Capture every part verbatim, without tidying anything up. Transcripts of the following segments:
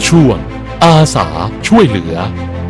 ช่วงอาสาช่วยเหลือ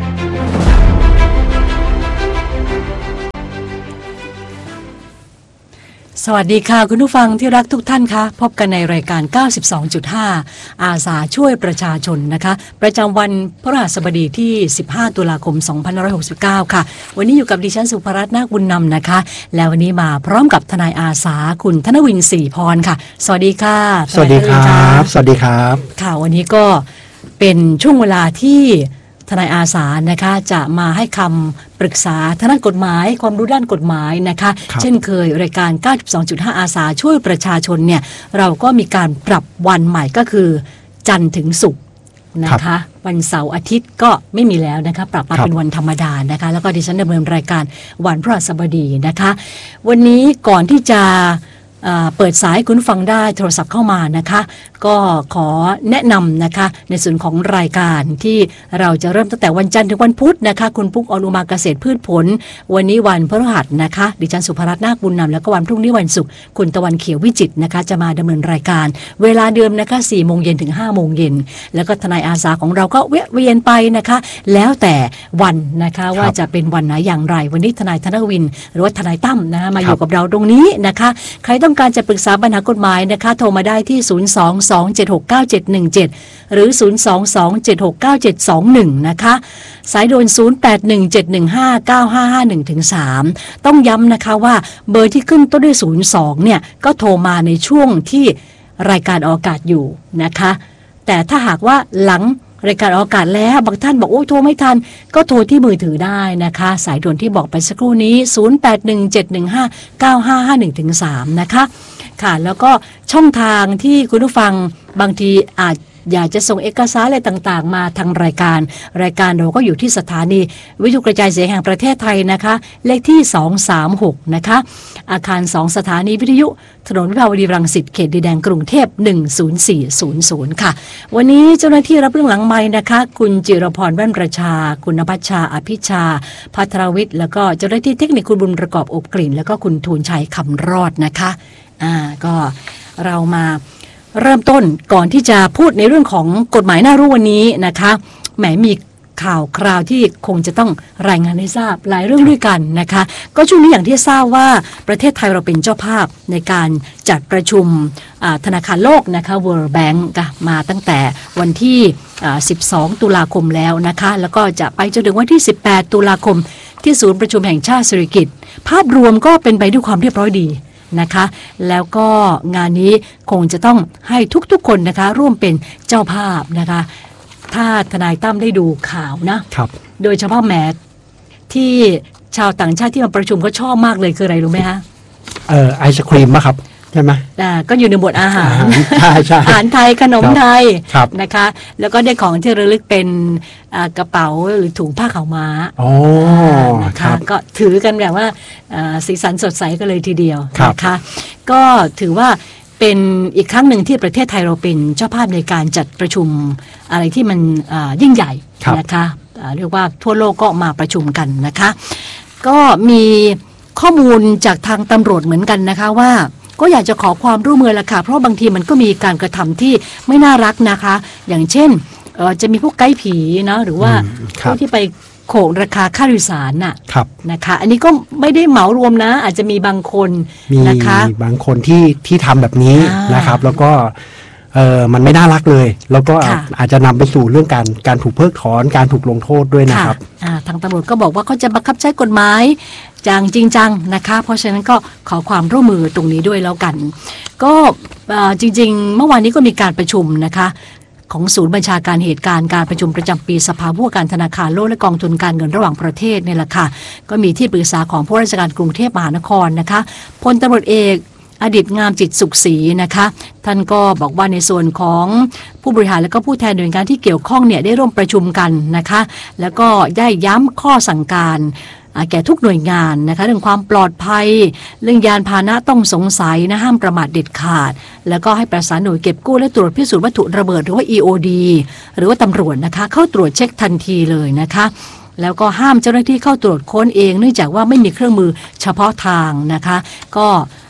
สวัสดีค่ะคุณผู้ฟังที่รักทุกท่านคะพบกันในรายการ เก้าสิบสองจุดห้า อาสาช่วยประชาชนนะคะประจำวันพฤหัสบดีที่สิบห้าตุลาคมสองพันห้าร้อยหกสิบเก้าค่ะวันนี้อยู่กับดิฉันสุภรัตน์นาคบุญนำนะคะแล้ววันนี้มาพร้อมกับทนายอาสาคุณธนวินศรีพรค่ะสวัสดีค่ะสวัสดีครับสวัสดีครับค่ะวันนี้ก็เป็นช่วงเวลาที่ทนายอาสานะคะจะมาให้คำปรึกษาทางด้านกฎหมายความรู้ด้านกฎหมายนะคะเช่นเคยรายการ เก้าสิบสองจุดห้า อาสาช่วยประชาชนเนี่ยเราก็มีการปรับวันใหม่ก็คือจันทร์ถึงศุกร์นะคะวันเสาร์อาทิตย์ก็ไม่มีแล้วนะคะปรับมาเป็นวันธรรมดานะคะแล้วก็ดิฉันดำเนินรายการวันพฤหัสบดีนะคะวันนี้ก่อนที่จะเปิดสายคุณฟังได้โทรศัพท์เข้ามานะคะก็ขอแนะนำนะคะในส่วนของรายการที่เราจะเริ่มตั้งแต่วันจันทร์ถึงวันพุธนะคะคุณปุ๊กอนุมาเกษตรพืชผลวันนี้วันพฤหัสนะคะดิฉันสุภรัตน์นาคบุญนำแล้วก็วันพรุ่งนี้วันศุกร์คุณตะวันเขียววิจิตรนะคะจะมาดำเนินรายการเวลาเดิมนะคะสี่โมงเย็นถึงห้าโมงเย็นแล้วก็ทนายอาสาของเราก็แวะเวียนไปนะคะแล้วแต่วันนะคะว่าจะเป็นวันไหนอย่างไรวันนี้ทนายธนวินหรือว่าทนายตั้มนะคะมาอยู่กับเราตรงนี้นะคะใครต้องการจะปรึกษาปัญหากฎหมายนะคะโทรมาได้ที่ศูนย์ สอง สอง เจ็ด หก เก้า เจ็ด หนึ่ง เจ็ดหรือศูนย์ สอง สอง เจ็ด หก เก้า เจ็ด สอง หนึ่งนะคะสายด่วนศูนย์ แปด หนึ่ง เจ็ด หนึ่ง ห้า เก้า ห้า ห้า หนึ่ง ถึง สาม ต้องย้ำนะคะว่าเบอร์ที่ขึ้นต้นด้วยศูนย์ สองเนี่ยก็โทรมาในช่วงที่รายการออกอากาศอยู่นะคะแต่ถ้าหากว่าหลังรายการออกอากาศแล้วบางท่านบอกโอ้โทรไม่ทันก็โทรที่มือถือได้นะคะสายด่วนที่บอกไปสักครู่นี้ศูนย์ แปด หนึ่ง เจ็ด หนึ่ง ห้า เก้า ห้า ห้า หนึ่ง ถึง สามนะคะค่ะแล้วก็ช่องทางที่คุณผู้ฟังบางทีอาจอยากจะส่งเอกสารอะไรต่างๆมาทางรายการรายการเราก็อยู่ที่สถานีวิทยุกระจายเสียงแห่งประเทศไทยนะคะเลขที่สองสามหกนะคะอาคารสองสถานีวิทยุถนนวิภาวดีรังสิตเขตดินแดงกรุงเทพหนึ่ง ศูนย์ สี่ ศูนย์ ศูนย์ค่ะวันนี้เจ้าหน้าที่รับเรื่องหลังไมค์นะคะคุณจิรพรแว่นประชาคุณณภัชชาอภิชาภัทรวิทย์แล้วก็เจ้าหน้าที่เทคนิคคุณบุญประกอบอบกลิ่นแล้วก็คุณทูลชัยคำรอดนะคะอ่าก็เรามาเริ่มต้นก่อนที่จะพูดในเรื่องของกฎหมายน่ารู้วันนี้นะคะแหมมีข่าวคราวที่คงจะต้องรายงานให้ทราบหลายเรื่องด้วยกันนะคะก็ช่วงนี้อย่างที่ทราบว่าประเทศไทยเราเป็นเจ้าภาพในการจัดประชุมธนาคารโลกนะคะ World Bank มาตั้งแต่วันที่สิบสองตุลาคมแล้วนะคะแล้วก็จะไปจนถึงวันที่สิบแปดตุลาคมที่ศูนย์ประชุมแห่งชาติสิริกิติ์ภาพรวมก็เป็นไปด้วยความเรียบร้อยดีนะคะแล้วก็งานนี้คงจะต้องให้ทุกๆคนนะคะร่วมเป็นเจ้าภาพนะคะถ้าทนายตั้มได้ดูข่าวนะครับโดยเฉพาะแหมที่ชาวต่างชาติที่มาประชุมก็ชอบมากเลยคืออะไรรู้ไหมคะเออไอศครีมป่ะครับใช่ไหมอ่าก็อยู่ในหมวดอาหารใช่ใช่อาหารไทยขนมไทยนะคะแล้วก็ได้ของที่ระลึกเป็นกระเป๋าหรือถุงผ้าขาวม้าอ๋อนะคะก็ถือกันแบบว่าสีสันสดใสกันเลยทีเดียวนะคะก็ถือว่าเป็นอีกครั้งหนึ่งที่ประเทศไทยเราเป็นเจ้าภาพในการจัดประชุมอะไรที่มันยิ่งใหญ่นะคะเรียกว่าทั่วโลกก็มาประชุมกันนะคะก็มีข้อมูลจากทางตำรวจเหมือนกันนะคะว่าก็อยากจะขอความร่วมมือละค่ะเพราะบางทีมันก็มีการกระทำที่ไม่น่ารักนะคะอย่างเช่นจะมีพวกไกด์ผีนะหรือว่าพวกที่ไปโขกราคาค่าโดยสารน่ะนะคะอันนี้ก็ไม่ได้เหมารวมนะอาจจะมีบางคนนะคะมีบางคนที่ที่ทำแบบนี้นะครับแล้วก็เออมันไม่น่ารักเลยแล้วก็อาจจะนำไปสู่เรื่องการการถูกเพิกถอนการถูกลงโทษด้วยนะครับทางตำรวจก็บอกว่าเขาจะบังคับใช้กฎหมายอย่างจริงจังนะคะเพราะฉะนั้นก็ขอความร่วมมือตรงนี้ด้วยแล้วกันก็จริงๆเมื่อวานนี้ก็มีการประชุมนะคะของศูนย์บัญชาการเหตุการณ์การประชุมประจำปีสภาผู้ว่าการธนาคารโลกและกองทุนการเงินระหว่างประเทศนี่แหละค่ะก็มีที่ปรึกษาของผู้ราชการกรุงเทพมหานครนะคะพลตำรวจเอกอดิษฐ์งามจิตสุขศรีนะคะท่านก็บอกว่าในส่วนของผู้บริหารและก็ผู้แทนหน่วยงานที่เกี่ยวข้องเนี่ยได้ร่วมประชุมกันนะคะแล้วก็ได้ย้ำข้อสั่งการแก่ทุกหน่วยงานนะคะเรื่องความปลอดภัยเรื่องยานพาหนะต้องสงสัยนะห้ามประมาทเด็ดขาดแล้วก็ให้ประสานหน่วยเก็บกู้และตรวจพิสูจน์วัตถุระเบิดหรือว่า อี โอ ดี หรือว่าตำรวจนะคะเข้าตรวจเช็คทันทีเลยนะคะแล้วก็ห้ามเจ้าหน้าที่เข้าตรวจค้นเองเนื่องจากว่าไม่มีเครื่องมือเฉพาะทางนะคะก็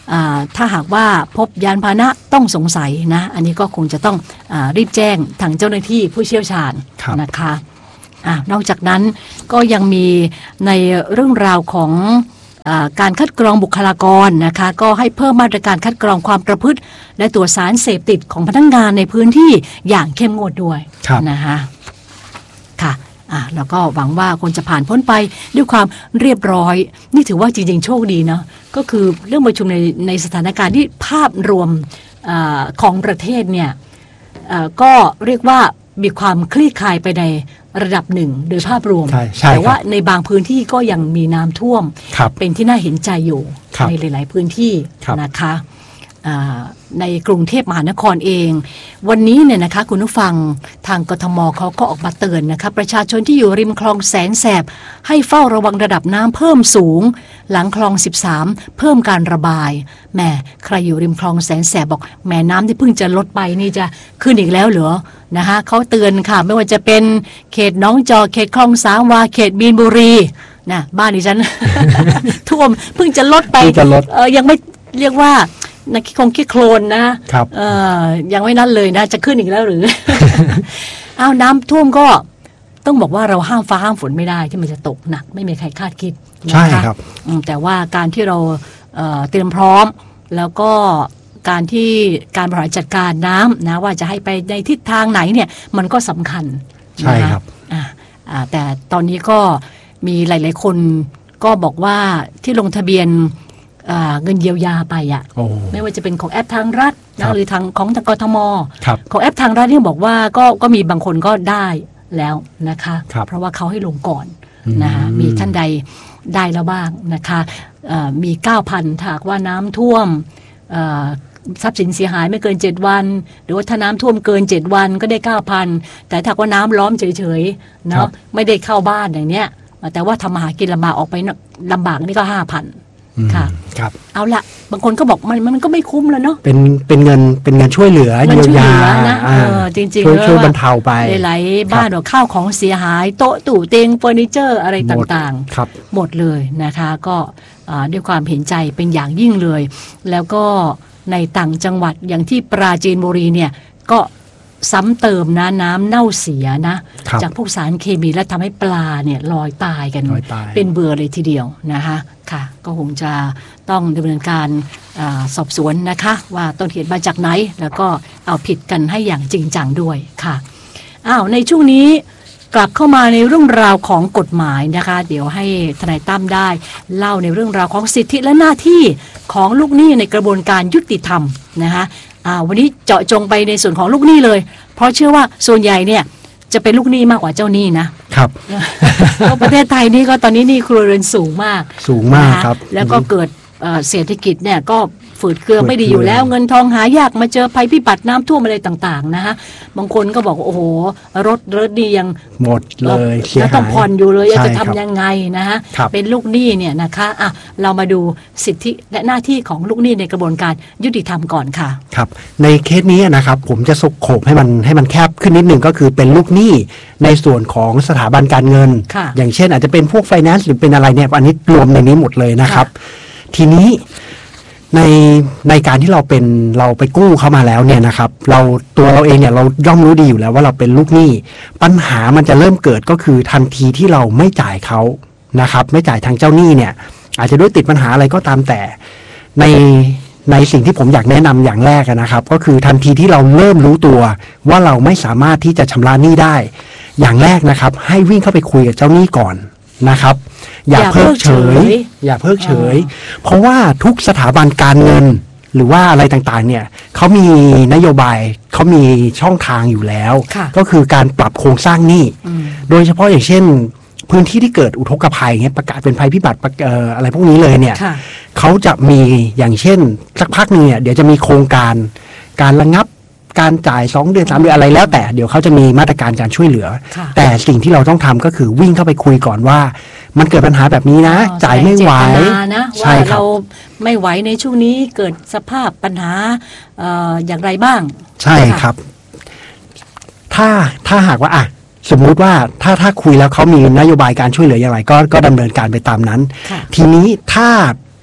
อ่าถ้าหากว่าพบยานพาหนะต้องสงสัยนะอันนี้ก็คงจะต้องอารีบแจ้งทางเจ้าหน้าที่ผู้เชี่ยวชาญนะคะอ่านอกจากนั้นก็ยังมีในเรื่องราวของการคัดกรองบุคลากรนะคะก็ให้เพิ่มมาตรการคัดกรองความประพฤติและตรวจสารเสพติดของพนักงานในพื้นที่อย่างเข้มงวดด้วยนะคะค่ะอ่ะแล้วก็หวังว่าคนจะผ่านพ้นไปด้วยความเรียบร้อยนี่ถือว่าจริงๆโชคดีนะก็คือเรื่องประชุมในในสถานการณ์ที่ภาพรวมอของประเทศเนี่ยก็เรียกว่ามีความคลี่คลายไปในระดับหนึ่งโดยภาพรวมแต่ว่าในบางพื้นที่ก็ยังมีน้ำท่วมเป็นที่น่าเห็นใจอยู่ในหลายๆพื้นที่นะคะในกรุงเทพมหานครเองวันนี้เนี่ยนะคะคุณผู้ฟังทางกทมเขาก็ออกมาเตือนนะคะประชาชนที่อยู่ริมคลองแสนแสบให้เฝ้าระวังระดับน้ำเพิ่มสูงหลังคลองสิบสามเพิ่มการระบายแหมใครอยู่ริมคลองแสนแสบบอกแหมน้ำที่เพิ่งจะลดไปนี่จะขึ้นอีกแล้วเหรอนะคะเขาเตือนค่ะไม่ว่าจะเป็นเขตหนองจอกเขตคลองสามวาเขตมีนบุรีนะบ้านดิฉัน ท่วมเพิ่งจะลดไปเออยังไม่เรียกว่านักคงคิดโคลนนะครับเอ่อยังไม่นั่นเลยนะจะขึ้นอีกแล้วหรือ อ้าวน้ำท่วมก็ต้องบอกว่าเราห้ามฟ้าห้ามฝนไม่ได้ที่มันจะตกหนักไม่มีใครคาดคิดนะคะใช่ครับแต่ว่าการที่เราเอ่อเตรียมพร้อมแล้วก็การที่การบริหารจัดการน้ำนะว่าจะให้ไปในทิศทางไหนเนี่ยมันก็สำคัญใช่ครับอ่าอ่าแต่ตอนนี้ก็มีหลายๆคนก็บอกว่าที่ลงทะเบียนเงินเยียวยาไปอ่ะไม่ว่าจะเป็นของแอปทางรัฐนะหรือทางของทางกทมของแอปทางรัฐที่บอกว่าก็ก็มีบางคนก็ได้แล้วนะคะเพราะว่าเขาให้ลงก่อนนะคะมีท่านใดได้แล้วบ้างนะคะมี เก้าพัน ถ้าว่าน้ำท่วมทรัพย์สินเสียหายไม่เกินเจ็ดวันหรือว่าถ้าน้ำท่วมเกินเจ็ดวันก็ได้ เก้าพัน แต่ถ้าว่าน้ำล้อมเฉยๆเนาะไม่ได้เข้าบ้านอย่างเนี้ยแต่ว่าทำมาหากินลำบากออกไปลำบากนี่ก็ ห้าพันค่ะครับเอาละบางคนก็บอกมันมันก็ไม่คุ้มแล้วเนาะเป็นเป็นเงินเป็นเงินช่วยเหลือเยียวยานะเออจริงๆช่วยบรรเทาไปหลายๆบ้านข้าวของเสียหายโต๊ะตู่เตียงเฟอร์นิเจอร์อะไรต่างๆหมดเลยนะคะก็ด้วยความเห็นใจเป็นอย่างยิ่งเลยแล้วก็ในต่างจังหวัดอย่างที่ปราจีนบุรีเนี่ยก็ซ้ำเติมนะน้ำเน่าเสียนะจากพวกสารเคมีและทำให้ปลาเนี่ยลอยตายกันเป็นเบื่อเลยทีเดียวนะคะค่ะก็คงจะต้องดำเนินการอาสอบสวนนะคะว่าต้นเหตุมาจากไหนแล้วก็เอาผิดกันให้อย่างจริงจังด้วยค่ะอ้าวในช่วงนี้กลับเข้ามาในเรื่องราวของกฎหมายนะคะเดี๋ยวให้ทนายตั้มได้เล่าในเรื่องราวของสิทธิและหน้าที่ของลูกหนี้ในกระบวนการยุติธรรมนะคะวันนี้เจาะจงไปในส่วนของลูกหนี้เลยเพราะเชื่อว่าส่วนใหญ่เนี่ยจะเป็นลูกหนี้มากกว่าเจ้าหนี้นะครับเพราะประเทศไทยนี่ก็ตอนนี้หนี้ครัวเรือนสูงมากสูงมากครับแล้วก็เกิดเศรษฐกิจเนี่ยก็ฝืดเคืองไม่ดีอยู่แล้วเงินทองหายากมาเจอภัยพิบัติน้ำท่วมอะไรต่างๆนะฮะบางคนก็บอกโอ้โหรถรถดียังหมดเลยแล้วต้องผ่อนอยู่เลยจะทำยังไงนะฮะเป็นลูกหนี้เนี่ยนะคะอ่ะเรามาดูสิทธิและหน้าที่ของลูกหนี้ในกระบวนการยุติธรรมก่อนค่ะครับในเคสนี้นะครับผมจะสกโขบให้มันให้มันแคบขึ้นนิดนึงก็คือเป็นลูกหนี้ในส่วนของสถาบันการเงินอย่างเช่นอาจจะเป็นพวกไฟแนนซ์หรือเป็นอะไรเนี่ยอันนี้รวมในนี้หมดเลยนะครับทีนี้ในในการที่เราเป็นเราไปกู้เข้ามาแล้วเนี่ยนะครับเราตัวเราเองเนี่ยเราย่อมรู้ดีอยู่แล้วว่าเราเป็นลูกหนี้ปัญหามันจะเริ่มเกิดก็คือทันทีที่เราไม่จ่ายเขานะครับไม่จ่ายทางเจ้าหนี้เนี่ยอาจจะด้วยติดปัญหาอะไรก็ตามแต่ในในสิ่งที่ผมอยากแนะนำอย่างแรกนะครับก็คือทันทีที่เราเริ่มรู้ตัวว่าเราไม่สามารถที่จะชำระหนี้ได้อย่างแรกนะครับให้วิ่งเข้าไปคุยกับเจ้าหนี้ก่อนนะครับอย่าเพิกเฉยอย่าเพิกเฉยเพราะว่าทุกสถาบันการเงินหรือว่าอะไรต่างๆเนี่ยเขามีนโยบายเขามีช่องทางอยู่แล้วก็คือการปรับโครงสร้างหนี้โดยเฉพาะอย่างเช่นพื้นที่ที่เกิดอุทกภัยเงี้ยประกาศเป็นภัยพิบัติอะไรพวกนี้เลยเนี่ยเขาจะมีอย่างเช่นสักพักนึงเนี่ยเดี๋ยวจะมีโครงการการระงับการจ่ายสองเดือนสามเดือนอะไรแล้วแต่เดี๋ยวเขาจะมีมาตรการการช่วยเหลือแต่สิ่งที่เราต้องทำก็คือวิ่งเข้าไปคุยก่อนว่ามันเกิดปัญหาแบบนี้นะจ่ายไม่ไหวใช่ครับเราไม่ไหวในช่วงนี้เกิดสภาพปัญหาอย่างไรบ้างใช่ครับถ้าถ้าหากว่าอ่ะสมมุติว่าถ้าถ้าคุยแล้วเขามีนโยบายการช่วยเหลืออย่างไรก็ก็ดำเนินการไปตามนั้นทีนี้ถ้า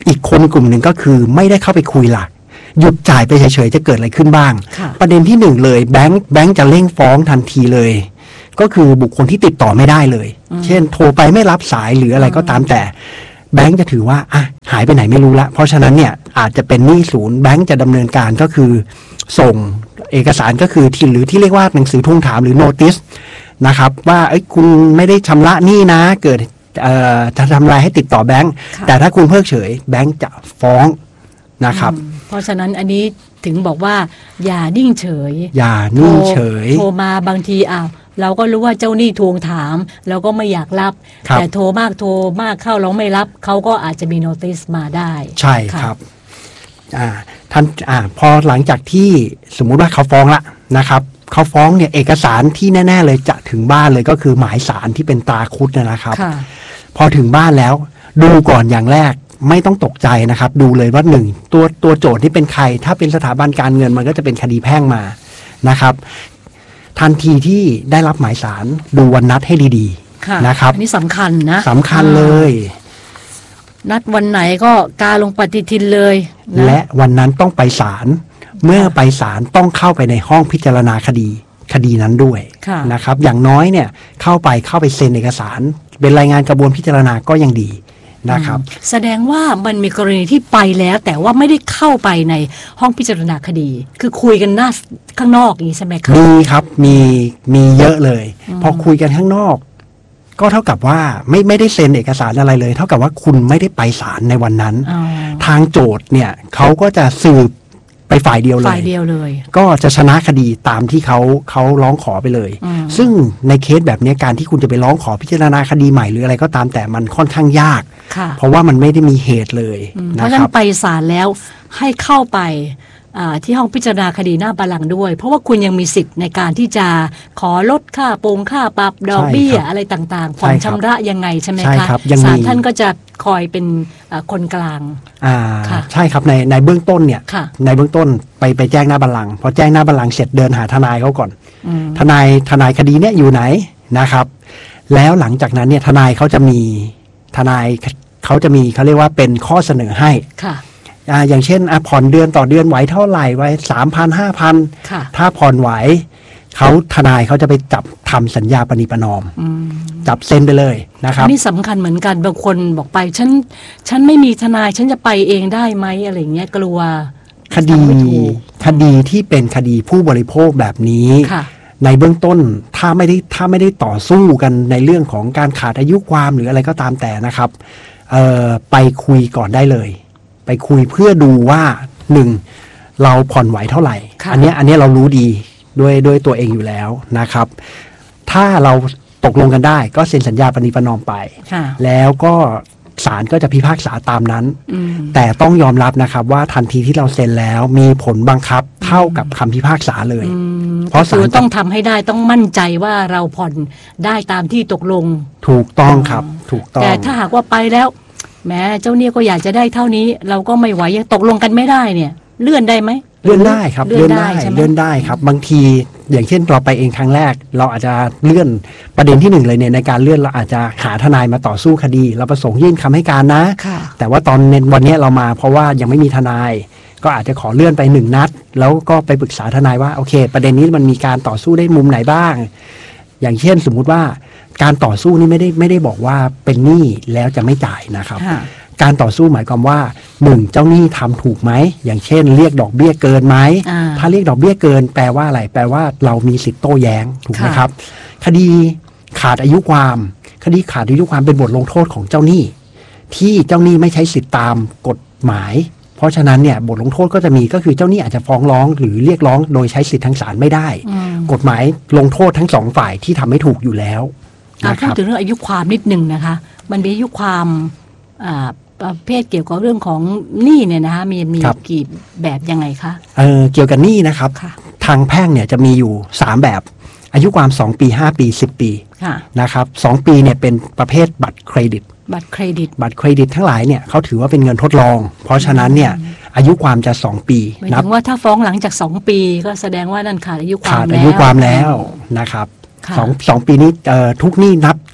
อีกคนกลุ่มหนึ่งก็คือไม่ได้เข้าไปคุยหลักหยุดจ่ายไปเฉยๆจะเกิดอะไรขึ้นบ้างประเด็นที่หนึ่งเลยแบงค์แบงค์จะเร่งฟ้องทันทีเลยก็คือบุคคลที่ติดต่อไม่ได้เลยเช่นโทรไปไม่รับสายหรืออะไรก็ตามแต่แบงค์จะถือว่าอ่ะหายไปไหนไม่รู้ละเพราะฉะนั้นเนี่ยอาจจะเป็นหนี้ศูนย์แบงค์จะดำเนินการก็คือส่งเอกสารก็คือที่หรือที่เรียกว่าหนังสือทวงถามหรือโนติสนะครับว่าเอ้ยคุณไม่ได้ชำระหนี้นะเกิดเอ่อจะทำลายให้ติดต่อแบงค์แต่ถ้าคุณเพิกเฉยแบงค์จะฟ้องนะครับเพราะฉะนั้นอันนี้ถึงบอกว่าอย่านิ่งเฉยอย่านิ่งเฉยโทรมาบางทีอ้าวเราก็รู้ว่าเจ้าหนี้ทวงถามเราก็ไม่อยากรับแต่โทรมากโทรมากเข้าเราไม่รับเขาก็อาจจะมีโนติสมาได้ใช่ครับอ่าท่านอ่าพอหลังจากที่สมมุติว่าเขาฟ้องละนะครับเขาฟ้องเนี่ยเอกสารที่แน่ๆเลยจะถึงบ้านเลยก็คือหมายสารที่เป็นตราคุดนะครับพอถึงบ้านแล้วดูก่อนอย่างแรกไม่ต้องตกใจนะครับดูเลยว่าหนึ่งตัวตัวโจทย์ที่เป็นใครถ้าเป็นสถาบันการเงินมันก็จะเป็นคดีแพ่งมานะครับทันทีที่ได้รับหมายสารดูวันนัดให้ดีๆนะครับอันนี้สำคัญนะสำคัญเลยนัดวันไหนก็กาลงปฏิทินเลยนะและวันนั้นต้องไปศาลเมื่อไปศาลต้องเข้าไปในห้องพิจารณาคดีคดีนั้นด้วยนะครับอย่างน้อยเนี่ยเข้าไปเข้าไปเซ็นเอกสารเป็นรายงานกระบวนพิจารณาก็ยังดีนะครับแสดงว่ามันมีกรณีที่ไปแล้วแต่ว่าไม่ได้เข้าไปในห้องพิจารณาคดีคือคุยกันหน้าข้างนอกอย่างนี้ใช่ไหมครับมีครับมีมีเยอะเลยพอคุยกันข้างนอกก็เท่ากับว่าไม่ไม่ได้เซ็นเอกสารอะไรเลยเท่ากับว่าคุณไม่ได้ไปศาลในวันนั้นทางโจทย์เนี่ยเขาก็จะสืบไปฝ่ายเดียวเลยฝ่ายเดียวเลยก็จะชนะคดีตามที่เขาเขาร้องขอไปเลยซึ่งในเคสแบบนี้การที่คุณจะไปร้องขอพิจารณาคดีใหม่หรืออะไรก็ตามแต่มันค่อนข้างยากเพราะว่ามันไม่ได้มีเหตุเลยเพราะฉะนั้นไปศาลแล้วให้เข้าไปที่ห้องพิจารณาคดีหน้าบัลลังก์ด้วยเพราะว่าคุณยังมีสิทธิ์ในการที่จะขอลดค่าโปรงค่าปรับดอกเบี้ยอะไรต่างๆผ่อนชำระยังไงใช่ไหมคะศาลท่านก็จะคอยเป็นคนกลางใช่ครับในในเบื้องต้นเนี่ยในเบื้องต้นไปไปแจ้งหน้าบัลลังก์พอแจ้งหน้าบัลลังก์เสร็จเดินหาทนายเขาก่อนทนายทนายคดีเนี่ยอยู่ไหนนะครับแล้วหลังจากนั้นเนี่ยทนายเขาจะมีทนายเขาจะมีเขาเรียกว่าเป็นข้อเสนอให้อ่าอย่างเช่นอ่ะผ่อนเดือนต่อเดือนไหวเท่าไหร่ไว้สามพันห้าพันถ้าผ่อนไหวเขาทนายเขาจะไปจับทำสัญญาปณิประนอมจับเซ็นไปเลยนะครับนี่สำคัญเหมือนกันบางคนบอกไปฉันฉันไม่มีทนายฉันจะไปเองได้ไหมอะไรเงี้ยกลัวคดีคดีที่เป็นคดีผู้บริโภคแบบนี้ในเบื้องต้นถ้าไม่ได้ถ้าไม่ได้ต่อสู้กันในเรื่องของการขาดอายุความหรืออะไรก็ตามแต่นะครับเอ่อไปคุยก่อนได้เลยไปคุยเพื่อดูว่าหนึ่งเราผ่อนไหวเท่าไหร่อันนี้อันนี้เรารู้ดีด้วยด้วยตัวเองอยู่แล้วนะครับถ้าเราตกลงกันได้ก็เซ็นสัญญาปณิประนอมไปแล้วก็ศาลก็จะพิพากษาตามนั้นแต่ต้องยอมรับนะครับว่าทันทีที่เราเซ็นแล้วมีผลบังคับเท่ากับคำพิพากษาเลยเพราะศาลต้องทำให้ได้ต้องมั่นใจว่าเราผ่อนได้ตามที่ตกลงถูกต้องครับถูกต้องแต่ถ้าหากว่าไปแล้วแม้เจ้าเนี่ยก็อยากจะได้เท่านี้เราก็ไม่ไหวยังตกลงกันไม่ได้เนี่ยเลื่อนได้ไหมเลื่อนได้ครับเลื่อนได้เลื่อนได้ครับบางทีอย่างเช่นเราไปเองครั้งแรกเราอาจจะเลื่อนประเด็นที่หนึ่งเลยเนี่ยในการเลื่อนเราอาจจะหาทนายมาต่อสู้คดีเราประสงค์ยื่นคำให้การนะแต่ว่าตอนวันนี้เรามาเพราะว่ายังไม่มีทนายก็อาจจะขอเลื่อนไปหนึ่งนัดแล้วก็ไปปรึกษาทนายว่าโอเคประเด็นนี้มันมีการต่อสู้ได้มุมไหนบ้างอย่างเช่นสมมุติว่าการต่อสู้นี่ไม่ได้ไม่ได้บอกว่าเป็นหนี้แล้วจะไม่จ่ายนะครับการต่อสู้หมายความว่าหนึ่งเจ้าหนี้ทำถูกไหมอย่างเช่นเรียกดอกเบี้ยเกินไหมถ้าเรียกดอกเบี้ยเกินแปลว่าอะไรแปลว่าเรามีสิทธิ์โต้แย้งถูกไหมครับคดีขาดอายุความคดีขาดอายุความเป็นบทลงโทษของเจ้าหนี้ที่เจ้าหนี้ไม่ใช้สิทธิ์ตามกฎหมายเพราะฉะนั้นเนี่ยบทลงโทษก็จะมีก็คือเจ้าหนี้อาจจะฟ้องร้องหรือเรียกร้องโดยใช้สิทธิ์ทางศาลไม่ได้กฎหมายลงโทษทั้งสองฝ่ายที่ทำไม่ถูกอยู่แล้วพูดถึงเรื่องอายุความนิดนึงนะคะมันมีอายุความประเภทเกี่ยวกับเรื่องของหนี้เนี่ยนะคะมีมีกี่แบบยังไงคะเออเกี่ยวกับหนี้นะครับทางแพ่งเนี่ยจะมีอยู่สามแบบอายุความสองปีห้าปีสิบปีนะครับสองปีเนี่ยเป็นประเภทบัตรเครดิตบัตรเครดิตบัตรเครดิตทั้งหลายเนี่ยเขาถือว่าเป็นเงินทดลองเพราะฉะนั้นเนี่ยอายุความจะสองปีหมายถึงว่าถ้าฟ้องหลังจากสองปีก็แสดงว่านั่นขาดอายุความขาดอายุความแล้วนะครับสองสองปีนี้ทุกหนี้นับ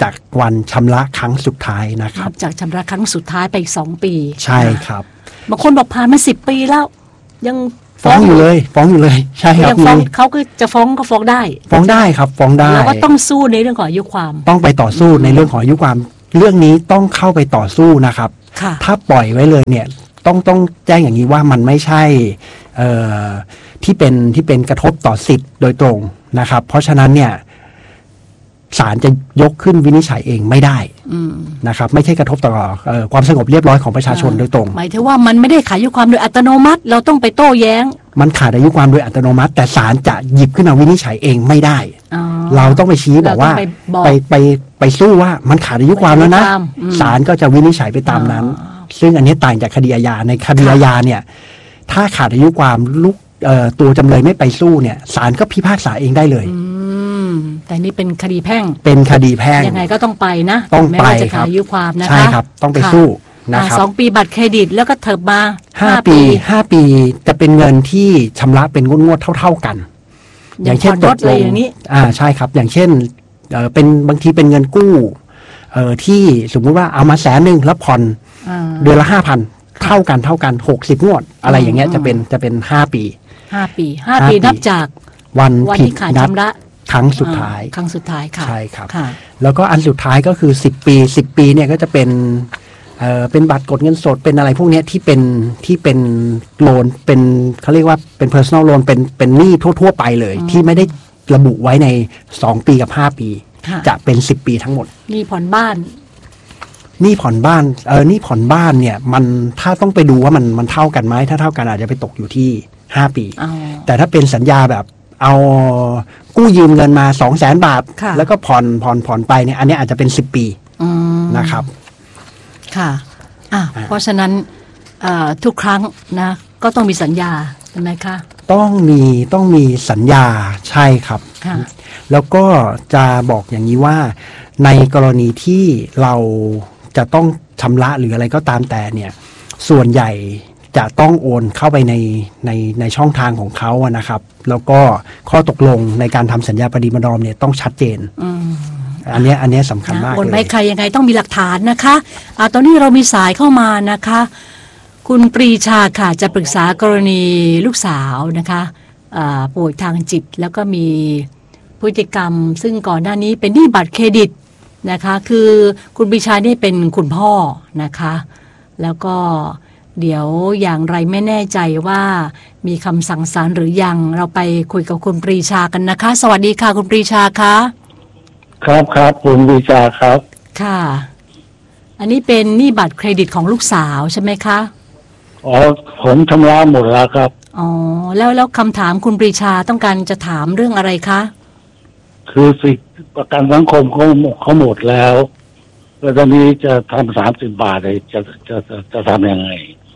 จากวันชำระครั้งสุดท้ายนะคนัรับบ จากชำระครั้งสุดท้ายไปอีกสองปีใช่ครับบางคนบอกผ่านมาสิบปีแล้ว ยังฟ้องอยู่เลยฟ้องอยู่เลยใช่ครับยังฟ้องมีเขาก็จะฟ้องก็ฟ้องได้ฟ้องได้ครับฟ้องได้แล้วก็ต้องสู้ในเรื่องของอายุความต้องไปต่อสู้ในเรื่องของอายุความเรื่องนี้ต้องเข้าไปต่อสู้นะครับค่ะถ้าปล่อยไว้เลยเนี่ยต้องต้องแจ้งอย่างนี้ว่ามันไม่ใช่เอ่อที่เป็นที่เป็นกระทบต่อสิทธิ์โดยตรงนะครับ เพราะฉะนั้นเนี่ยศาลจะยกขึ้นวินิจฉัยเองไม่ได้อืมนะครับ ไม่ใช่กระทบต่อเอ่อความสงบเรียบร้อยของประชาชนโดยตรงหมายถึงว่ามันไม่ได้ขาดอายุความโดยอัตโนมัติ เราต้องไปโต้แย้งมันขาดอายุความโดยอัตโนมัติ แต่ศาลจะหยิบขึ้นมาวินิจฉัยเองไม่ได้อ๋อเราต้องไปชี้บอกว่าเราต้องไปบอกไปไปไปสู้ว่ามันขาดอายุความแล้วนะอายุความอืมศาลก็จะวินิจฉัยไปตามนั้นอ๋อซึ่งอันนี้ต่างจากคดีอาญาในคดีอาญาเนี่ย ถ้าขาดอายุความลูกเอ่อตัวจำเลยไม่ไปสู้เนี่ยศาลก็พิพากษาเองได้เลยอืมแต่นี่เป็นคดีแพ่งเป็นคดีแพ่งยังไงก็ต้องไปนะต้องแม้ไปว่าจะครัขาบดอายุความนะคะใช่ครับ ต้องไปค่ะสู้นะอ่าครับสองปีบัตรเครดิตแล้วก็เถิบมาห้าปีห้าปีจะเป็นเงินที่ชำระเป็นงวดๆเท่า ๆกันอย่างเช่นรถอะไรอย่างนี้อ่าใช่ครับ อย่างเช่นเอ่อเป็นบางทีเป็นเงินกู้เอ่อที่สมมุติว่าเอามาแสนหนึ่งแล้วผ่อนอ่าเดือนละห้าพันเท่ากันเท่ากันหกสิบงวด อะไรอย่างเงี้ยอืมจะเป็นจะเป็นห้าปีห้าปีห้าห้าปีปีนับจากวันวันผิดที่ขาดนัดชำระครั้งสุดท้ายอ่ครั้งสุดท้ายค่ะใช่ครับค่ะแล้วก็อันสุดท้ายก็คือสิบปีสิบปีเนี่ยก็จะเป็นเอ่อเป็นบัตรกดเงินสดเป็นอะไรพวกเนี้ยที่เป็นที่เป็นโลนเป็นเขาเรียกว่าเป็น personal loan เป็นเป็นหนี้ทั่ว ๆ ไปเลย ที่ไม่ได้ระบุไว้ในสองปีกับห้าปีค่ะจะเป็นสิบปีทั้งหมดนี่ผ่อนบ้านหนี้ผ่อนบ้านเออหนี้ผ่อนบ้านเนี่ยมันถ้าต้องไปดูว่ามันมันเท่ากันไหมถ้าเท่ากันอาจจะไปตกอยู่ที่ห้าปีอ๋อแต่ถ้าเป็นสัญญาแบบเอากู้ยืมเงินมาสองแสนบาทค่ะแล้วก็ผ่อนผ่อนผ่อนไปเนี่ยอันเนี้ยอาจจะเป็นสิบปีอืมนะครับค่ะอ่ะอ่าเพราะฉะนั้นเอ่อทุกครั้งนะ ก็ต้องมีสัญญาใช่ไหมคะต้องมีต้องมีสัญญาใช่ครับค่ะแล้วก็จะบอกอย่างนี้ว่าในกรณีที่เราจะต้องชำระหรืออะไรก็ตามแต่เนี่ย ส่วนใหญ่จะต้องโอนเข้าไปในในในช่องทางของเขาอะนะครับ แล้วก็ข้อตกลงในการทำสัญญาปฏิบัติดอมเนี่ยต้องชัดเจนอืมอันเนี้ยอันเนี้ยสำคัญนะมากโอนเลไปยใครยังไงต้องมีหลักฐานนะคะอ่าตอนนี้เรามีสายเข้ามานะคะ คุณปรีชาค่ะจะปรึกษากรณีลูกสาวนะคะอ่าป่วยทางจิตแล้วก็มีพฤติกรรม ซึ่งก่อนหน้านี้เป็นหนี้บัตรเครดิตนะคะ คือคุณปรีชานี่เป็นคุณพ่อนะคะ แล้วก็เดี๋ยวอย่างไรไม่แน่ใจว่ามีคำสั่งศาลหรือยังเราไปคุยกับคุณปรีชากันนะคะ สวัสดีค่ะคุณปรีชาคะครับครับคุณวิชาครับค่ะ อันนี้เป็นหนี้บัตรเครดิตของลูกสาวใช่ไหมคะอ๋อผมชำระหมดแล้วครับอ๋อ แล้วแล้วคำถามคุณปรีชาต้องการจะถามเรื่องอะไรคะคือสิทธิประกันสังคมเขาเขาหมดแล้วแล้วตอนนี้จะทำสามสิบบาทเลยจะจะจะจะทำยังไง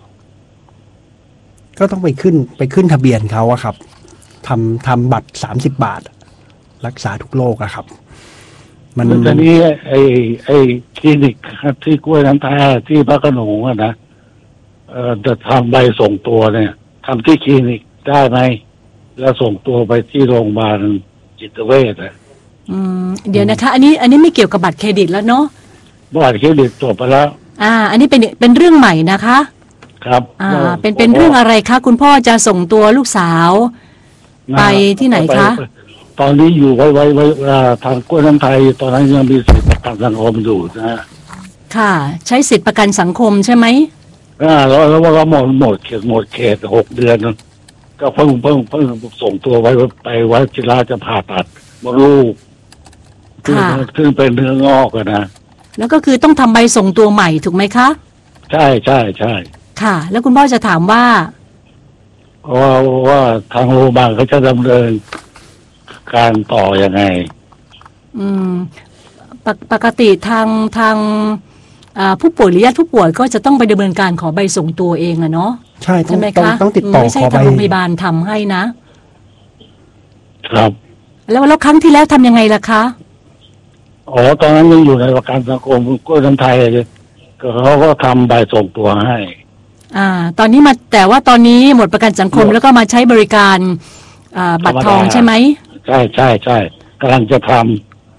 ก็ต้องไปขึ้นไปขึ้นทะเบียนเขาอะครับทำทำบัตรสามสิบบาท รักษาทุกโรคอะครับ มันแล้วตอนนี้ไอ้ไอ้คลินิกที่กล้วยน้ำแท้ที่พระโขนงอะนะเอ่อจะทำใบส่งตัวเนี่ยทำที่คลินิกได้ไหมแล้วส่งตัวไปที่โรงพยาบาลจิตเวชอะอืม เดี๋ยวนะคะ อันนี้อันนี้ไม่เกี่ยวกับบัตรเครดิตแล้วเนาะบัตรเครดิตจบไปแล้วอ่า อันนี้เป็นเป็นเรื่องใหม่นะคะครับอ่า เป็นเป็นเรื่องอะไรคะ คุณพ่อจะส่งตัวลูกสาว ไปที่ไหนคะไปตอนนี้อยู่ไว้ไว้ไว้อ่าทางกล้วยน้ำไทยตอนนั้นยังมีสิทธิประกันสังคมอยู่นะฮะค่ะ ใช้สิทธิประกันสังคมใช่ไหมอ่าแล้วแล้วก็หมดหมดเขตหมดเขตหกเดือนนะก็เพิ่งเพิ่งเพิ่งส่งตัวไว้ไปไว้จิราจะผ่าตัดมดลูกซึ่งค่ะซึ่งเป็นเนื้องอกอะนะแล้วก็คือต้องทำใบส่งตัวใหม่ถูกไหมคะใช่ใช่ใช่ค่ะ แล้วคุณพ่อจะถามว่าเพราะว่าว่าทางโรงพยาบาลเขาจะดำเนินการต่อยังไงอืมปกปกติทางทางอ่าผู้ป่วยหรือญาติผู้ป่วยก็จะต้องไปดำเนินการขอใบส่งตัวเองอะเนาะใช่ต้อใช่งไหมต้องคะต้องติดต่อไม่ใช่ขอไปทางโรงพยาบาลทำให้นะครับแล้วแล้วครั้งที่แล้วทำยังไงล่ะคะอ๋อตอนนั้นยังอยู่ในประกันสังคมกล้วยน้ำไทยเลยก็เขาก็ทำใบส่งตัวให้อ่า ตอนนี้มาแต่ว่าตอนนี้หมดประกันสังคมหมดแล้วก็มาใช้บริการอ่าบัตรทองธรรมดาใช่ไหมใช่ใช่ใช่กำลังจะท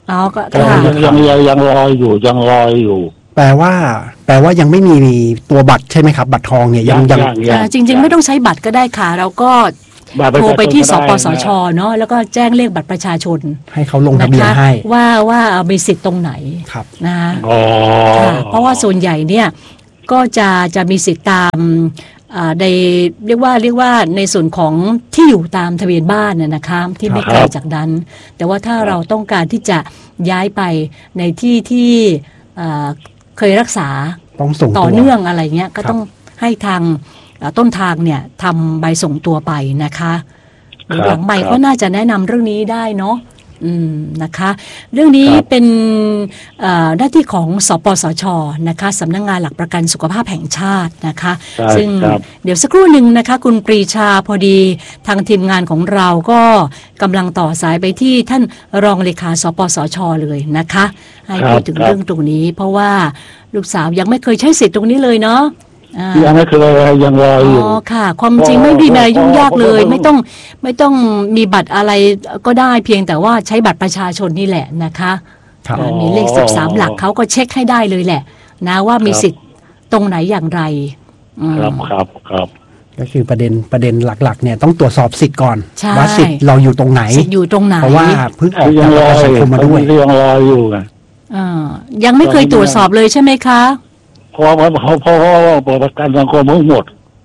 อ๋อก็ยังยังยังยังรออยู่ยังรออยู่แปลว่าแปลว่ายังไม่มีตัวบัตรใช่ไหมครับบัตรทองเนี่ยยังยังจริงๆไม่ต้องใช้บัตรก็ได้ค่ะเราก็โทรไปที่สปสชเนาะแล้วก็แจ้งเลขบัตรประชาชนให้เขาลงทะเบียนให้ว่าว่ามีสิทธิ์ตรงไหนนะคะเพราะว่าส่วนใหญ่เนี่ยก็จะจะมีสิทธิ์ตามในเรียกว่าเรียกว่าในส่วนของที่อยู่ตามทะเบียนบ้านน่ะนะคะที่ไม่ไกลจากนั้นแต่ว่าถ้าเราต้องการที่จะย้ายไปในที่ที่เคยรักษาต่อเนื่องอะไรเงี้ยก็ต้องให้ทางต้นทางเนี่ยทำใบส่งตัวไปนะคะหลังใหม่ก็น่าจะแนะนำเรื่องนี้ได้เนาะอืมนะคะเรื่องนี้เป็นหน้าที่ของสปสชนะคะสำนักงานหลักประกันสุขภาพแห่งชาตินะคะซึ่งเดี๋ยวสักครู่หนึ่งนะคะคุณปรีชาพอดีทางทีมงานของเราก็กำลังต่อสายไปที่ท่านรองเลขาสปสชเลยนะคะให้พูดถึงเรื่องตรงนี้เพราะว่าลูกสาวยังไม่เคยใช้สิทธิ์ตรงนี้เลยเนาะยังไม่เคยยังรออยู่อ๋อค่ะความจริงไม่มีอะไรยุ่งยากเลยไม่ต้องไม่ต้องมีบัตรอะไรก็ได้เพียงแต่ว่าใช้บัตรประชาชนนี่แหละนะคะมีเลขสิบสามหลักเขาก็เช็คให้ได้เลยแหละนะว่ามีสิทธิ์ตรงไหนอย่างไรครับครับครับก็คือประเด็นประเด็นหลักๆเนี่ยต้องตรวจสอบสิทธิ์ก่อนว่าสิทธิ์เราอยู่ตรงไหนสิทธิ์อยู่ตรงไหนเพราะว่าเพิ่งออกจากประกันสังคมมาด้วยยังรออยู่ไงยังไม่เคยตรวจสอบเลยใช่ไหมคะเพราะว่าเขาเพราะว่าประกันสังคมทั้งหมด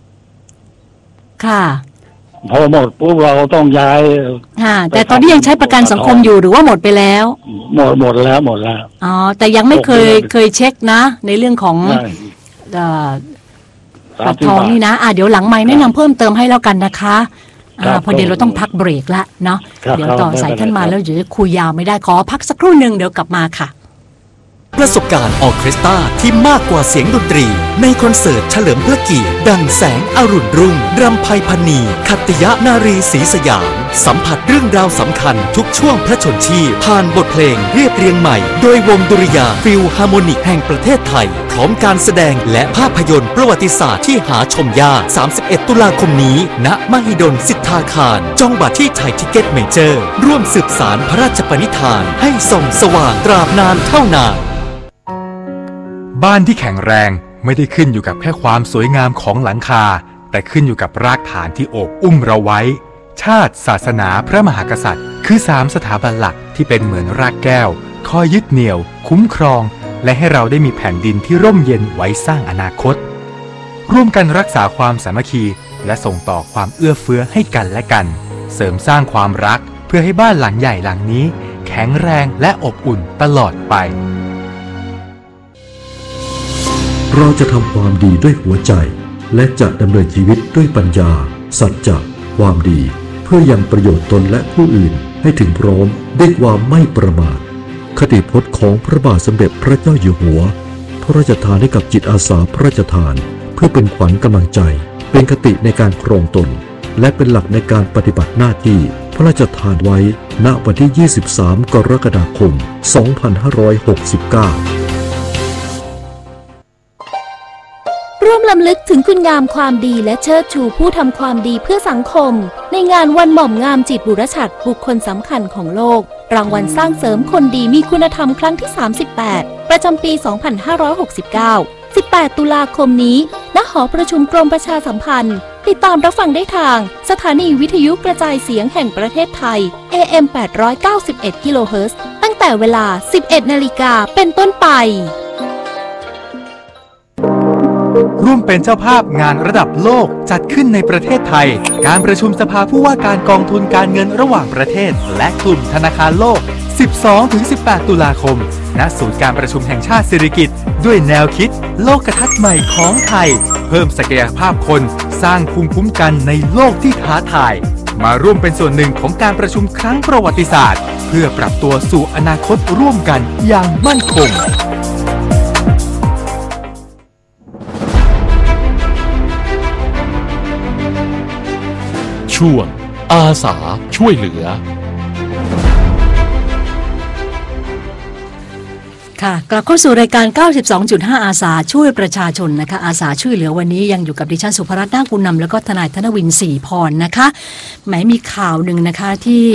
ค่ะพอหมดปุ๊บเราต้องย้ายค่ะแต่ตอนนี้ยังใช้ประกันสังคมอยู่หรือว่าหมดไปแล้วหมดหมดแล้วหมดแล้วอ๋อแต่ยังไม่เคยเคยเช็คนะในเรื่องของบัตรทองนี่นะอ่ะเดี๋ยวหลังไมค์แนะนำเพิ่มเติมให้แล้วกันนะคะอ่าพอดีเราต้องพักเบรกละเนาะเดี๋ยวต่อสายท่านมาแล้วเดี๋ยวจะคุยยาวไม่ได้ขอพักสักครู่หนึ่งเดี๋ยวกลับมาค่ะประสบการณ์ออเคสตราที่มากกว่าเสียงดนตรีในคอนเสิร์ตเฉลิมพระเกียรติดังแสงอรุณรุ่งรำไพพรรณีคัตติยนารีศรีสยามสัมผัสเรื่องราวสำคัญทุกช่วงพระชนชีพผ่านบทเพลงเรียบเรียงใหม่โดยวงดุริยางค์ฟิลฮาร์โมนิกแห่งประเทศไทยพร้อมการแสดงและภาพยนตร์ประวัติศาสตร์ที่หาชมยากสามสิบเอ็ดตุลาคมนี้ณมหิดลสิทธาคารจองบัตรที่ไทยทิเก็ตเมเจอร์ร่วมสืบสานพระราชปณิธานให้ส่องสว่างตราบนานเท่านานบ้านที่แข็งแรงไม่ได้ขึ้นอยู่กับแค่ความสวยงามของหลังคาแต่ขึ้นอยู่กับรากฐานที่โอบอุ้มเราไว้ชาติศาสนาพระมหากษัตริย์คือสามสถาบันหลักที่เป็นเหมือนรากแก้วคอยยึดเหนี่ยวคุ้มครองและให้เราได้มีแผ่นดินที่ร่มเย็นไว้สร้างอนาคตร่วมกันรักษาความสามัคคีและส่งต่อความเอื้อเฟื้อให้กันและกันเสริมสร้างความรักเพื่อให้บ้านหลังใหญ่หลังนี้แข็งแรงและอบอุ่นตลอดไปเราจะทำความดีด้วยหัวใจและจะดำเนินชีวิตด้วยปัญญาสัจจะความดีเพื่อยังประโยชน์ตนและผู้อื่นให้ถึงพร้อมด้วยความไม่ประมาทคติพจน์ของพระบาทสมเด็จพระเจ้าอยู่หัวพระราชทานให้กับจิตอาสาพระราชทานเพื่อเป็นขวัญกำลังใจเป็นคติในการครองตนและเป็นหลักในการปฏิบัติหน้าที่พระราชทานไว้ณวันที่ยี่สิบสามกรกฎาคมสองพันห้าร้อยหกสิบเก้าร่วมรำลึกถึงคุณงามความดีและเชิดชูผู้ทำความดีเพื่อสังคมในงานวันหม่อมงามจิตบุรฉัตรบุคคลสำคัญของโลกรางวัลสร้างเสริมคนดีมีคุณธรรมครั้งที่สามสิบแปดประจำปี สองพันห้าร้อยหกสิบเก้า สิบแปด ตุลาคมนี้ณหอประชุมกรมประชาสัมพันธ์ติดตามรับฟังได้ทางสถานีวิทยุกระจายเสียงแห่งประเทศไทย เอ เอ็ม แปดร้อยเก้าสิบเอ็ด กิโลเฮิรตซ์ตั้งแต่เวลา สิบเอ็ด นาฬิกาเป็นต้นไปร่วมเป็นเจ้าภาพงานระดับโลกจัดขึ้นในประเทศไทยการประชุมสภาผู้ว่าการกองทุนการเงินระหว่างประเทศและกลุ่มธนาคารโลก สิบสองถึงสิบแปด ตุลาคมณศูนย์การประชุมแห่งชาติสิริกิติ์ด้วยแนวคิดโลกทัศน์ใหม่ของไทยเพิ่มศักยภาพคนสร้างภูมิคุ้มกันในโลกที่ท้าทายมาร่วมเป็นส่วนหนึ่งของการประชุมครั้งประวัติศาสตร์เพื่อปรับตัวสู่อนาคตร่วมกันอย่างมั่นคงช่วงอาสาช่วยเหลือค่ะกลับเข้าสู่รายการ เก้าสิบสองจุดห้า อาสาช่วยประชาชนนะคะอาสาช่วยเหลือวันนี้ยังอยู่กับดิฉันสุภรัตน์นาคบุญนำแล้วก็ทนายธนวินศรีพรนะคะแหมมีข่าวหนึ่งนะคะที่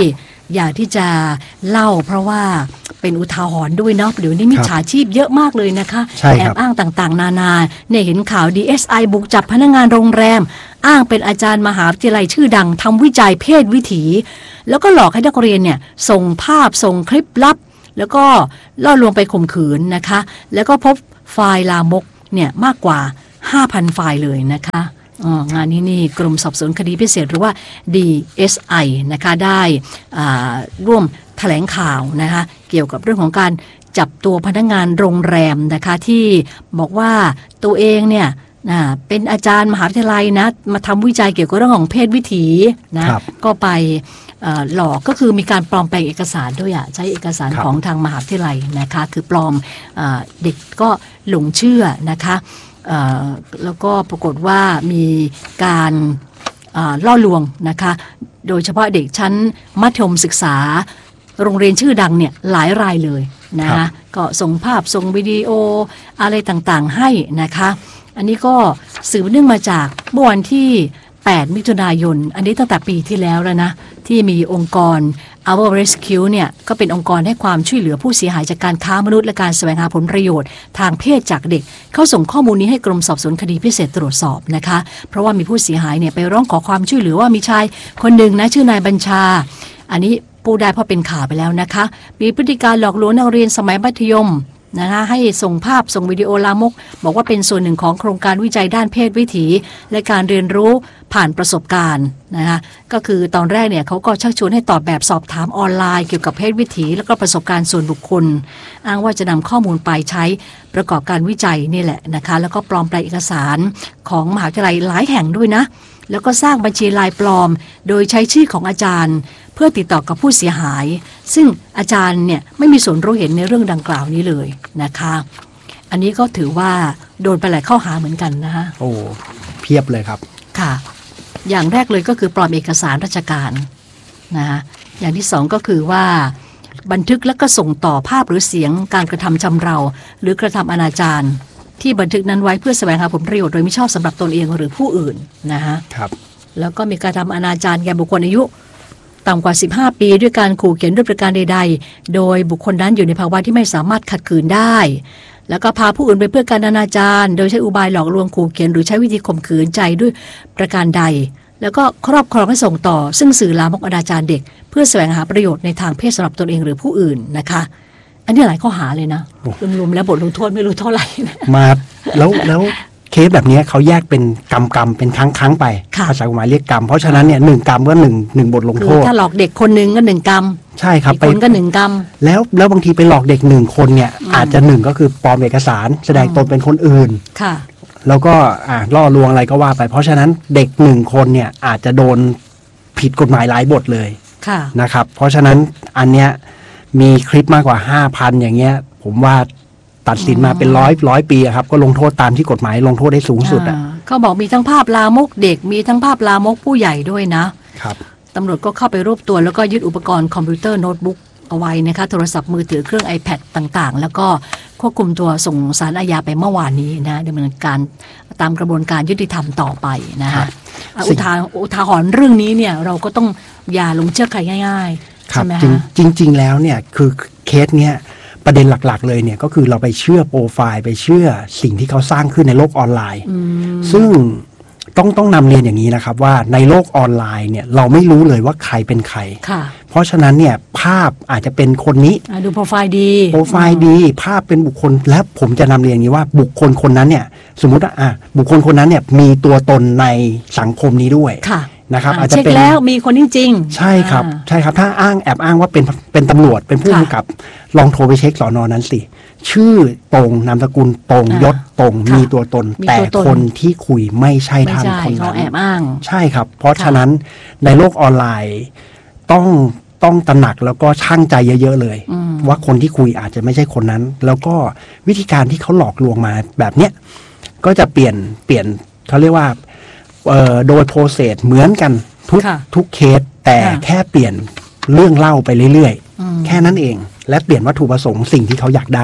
อยากที่จะเล่าเพราะว่าเป็นอุทาหรณ์ด้วยเนาะเดี๋ยวนี้มิจฉาชีพเยอะมากเลยนะคะแอบอ้างต่างๆนานาเนี่ยเห็นข่าว ดี เอส ไอ บุกจับพนักงานโรงแรมอ้างเป็นอาจารย์มหาวิทยาลัยชื่อดังทำวิจัยเพศวิถีแล้วก็หลอกให้นักเรียนเนี่ยส่งภาพส่งคลิปลับแล้วก็ล่อลวงไปข่มขืนนะคะแล้วก็พบไฟล์ลามกเนี่ยมากกว่า ห้าพัน ไฟล์เลยนะคะอ๋องานนี้นี่กรมสอบสวนคดีพิเศษหรือว่า ดี เอส ไอ นะคะได้ร่วมแถลงข่าวนะคะเกี่ยวกับเรื่องของการจับตัวพนักงานโรงแรมนะคะที่บอกว่าตัวเองเนี่ยเป็นอาจารย์มหาวิทยาลัยนะมาทำวิจัยเกี่ยวกับเรื่องของเพศวิถีนะก็ไปหลอกก็คือมีการปลอมแปลงเอกสารด้วยอ่ะใช้เอกสารของทางมหาวิทยาลัยนะคะคือปลอมเด็กก็หลงเชื่อนะคะแล้วก็ปรากฏว่ามีการล่อลวงนะคะโดยเฉพาะเด็กชั้นมัธยมศึกษาโรงเรียนชื่อดังเนี่ยหลายรายเลยนะคะก็ส่งภาพส่งวิดีโออะไรต่างๆให้นะคะอันนี้ก็สืบเนื่องมาจากเมื่อวันที่แปดมิถุนายนอันนี้ตั้งแต่ปีที่แล้วแล้วนะที่มีองค์กร Our Rescue เนี่ยก็เป็นองค์กรให้ความช่วยเหลือผู้เสียหายจากการค้ามนุษย์และการแสวงหาผลประโยชน์ทางเพศจากเด็กเขาส่งข้อมูลนี้ให้กรมสอบสวนคดีพิเศษตรวจสอบนะคะเพราะว่ามีผู้เสียหายเนี่ยไปร้องขอความช่วยเหลือว่ามีชายคนหนึ่งนะชื่อนายบัญชาอันนี้ปูได้เพราะเป็นข่าวไปแล้วนะคะมีพฤติการหลอกลวงนักเรียนสมัยมัธยมนะคะให้ส่งภาพส่งวิดีโอลามกบอกว่าเป็นส่วนหนึ่งของโครงการวิจัยด้านเพศวิถีและการเรียนรู้ผ่านประสบการณ์นะคะก็คือตอนแรกเนี่ยเขาก็ชักชวนให้ตอบแบบสอบถามออนไลน์เกี่ยวกับเพศวิถีแล้วก็ประสบการณ์ส่วนบุคคลอ้างว่าจะนำข้อมูลไปใช้ประกอบการวิจัยนี่แหละนะคะแล้วก็ปลอมแปลงเอกสารของมหาวิทยาลัยหลายแห่งด้วยนะแล้วก็สร้างบัญชีลายปลอมโดยใช้ชื่อของอาจารย์เพื่อติดต่อกับผู้เสียหายซึ่งอาจารย์เนี่ยไม่มีส่วนรู้เห็นในเรื่องดังกล่าวนี้เลยนะคะอันนี้ก็ถือว่าโดนไปหลายข้อหาเหมือนกันนะคะโอ้เพียบเลยครับค่ะอย่างแรกเลยก็คือปลอมเอกสารราชการนะคะอย่างที่สองก็คือว่าบันทึกและก็ส่งต่อภาพหรือเสียงการกระทำชำเราหรือกระทำอนาจารที่บันทึกนั้นไว้เพื่อแสวงหาผลประโยชน์โดยมิชอบสำหรับตนเองหรือผู้อื่นนะคะครับแล้วก็มีการทำอนาจารแก่บุคคลอายุต่ำกว่าสิบห้าปีด้วยการขู่เข็นด้วยประการใดๆโดยบุคคลนั้นอยู่ในภาวะที่ไม่สามารถขัดขืนได้แล้วก็พาผู้อื่นไปเพื่อการอนาจารโดยใช้อุบายหลอกลวงขู่เข็นหรือใช้วิธีข่มขืนใจด้วยประการใดแล้วก็ครอบครองให้ส่งต่อซึ่งสื่อลามกอนาจารเด็กเพื่อแสวงหาประโยชน์ในทางเพศสำหรับตนเองหรือผู้อื่นนะคะอันนี้หลายข้อหาเลยนะรวมๆแล้วบทลงโทษไม่รู้เท่าไหร่มาแล้วแล้วเคสแบบนี้เขาแยกเป็นกรรมกรรมเป็นครั้งครั้งไปภาษากฎหมายเรียกกรรมเพราะฉะนั้นเนี่ยหนึ่งกรรมก็หนึ่งหนึ่งบทลงโทษถ้าหลอกเด็กคนนึงก็หนึ่งกรรมใช่ครับอีกคนก็หนึ่งกรรมแล้วแล้วบางทีไปหลอกเด็กหนึ่งคนเนี่ยอาจจะหนึ่งก็คือปลอมเอกสารแสดงตนเป็นคนอื่นค่ะแล้วก็อ่าล่อลวงอะไรก็ว่าไปเพราะฉะนั้นเด็กหนึ่งคนเนี่ยอาจจะโดนผิดกฎหมายหลายบทเลยค่ะนะครับเพราะฉะนั้นอันเนี้ยมีคลิปมากกว่า ห้าพัน อย่างเงี้ยผมว่าตัดสินมาเป็นร้อยร้อยปีครับก็ลงโทษตามที่กฎหมายลงโทษได้สูงสุดอ่ะเขาบอกมีทั้งภาพลามกเด็กมีทั้งภาพลามกผู้ใหญ่ด้วยนะครับตำรวจก็เข้าไปรวบตัวแล้วก็ยึดอุปกรณ์คอมพิวเตอร์โน้ตบุ๊กเอาไว้นะคะโทรศัพท์มือถือเครื่อง iPad ต่างๆแล้วก็ควบคุมตัวส่งศาลอาญาไปเมื่อวานนี้นะดำเนินการตามกระบวนการยุติธรรมต่อไปนะคะอุทาอุทาหรณ์เรื่องนี้เนี่ยเราก็ต้องอย่าลงเชื่อใครง่ายๆใช่ไหมคะจริงๆแล้วเนี่ยคือเคสเนี้ยประเด็นหลักๆเลยเนี่ยก็คือเราไปเชื่อโปรไฟล์ไปเชื่อสิ่งที่เขาสร้างขึ้นในโลกออนไลน์ซึ่งต้องต้องนำเรียนอย่างนี้นะครับว่าในโลกออนไลน์เนี่ยเราไม่รู้เลยว่าใครเป็นใครเพราะฉะนั้นเนี่ยภาพอาจจะเป็นคนนี้ดูโปรไฟล์ดีโปรไฟล์ดีภาพเป็นบุคคลและผมจะนำเรียนอย่างนี้ว่าบุคคลคนนั้นเนี่ยสมมติอ่ะบุคคลคนนั้นเนี่ยมีตัวตนในสังคมนี้ด้วยนะครับอาจจะเป็นแล้วมีคนจริงๆใช่ครับใช่ครับถ้าอ้างแอบอ้างว่าเป็นเป็นตำรวจเป็นผู้กำกับลองโทรไปเช็คสอนอนั้นสิชื่อตรงนามสกุลตรงยศตรงมีตัวตนแต่คนที่คุยไม่ใช่ท่านคนนั้นแอบอ้างใช่ครับเพราะฉะนั้นในโลกออนไลน์ต้องต้องตระหนักแล้วก็ชั่งใจเยอะๆเลยว่าคนที่คุยอาจจะไม่ใช่คนนั้นแล้วก็วิธีการที่เขาหลอกลวงมาแบบเนี้ยก็จะเปลี่ยนเปลี่ยนเขาเรียกว่าโดยโปรเซสเหมือนกันทุกทุกเคสแต่แค่เปลี่ยนเรื่องเล่าไปเรื่อยๆแค่นั้นเองและเปลี่ยนวัตถุประสงค์สิ่งที่เขาอยากได้